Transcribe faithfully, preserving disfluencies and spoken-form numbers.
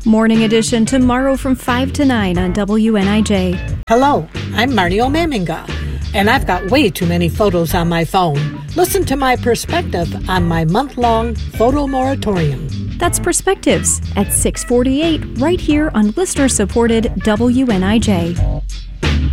Morning edition tomorrow from five to nine on W N I J. Hello, I'm Marnie Omaminga, and I've got way too many photos on my phone. Listen to my perspective on my month-long photo moratorium. That's Perspectives at six forty-eight right here on listener-supported W N I J.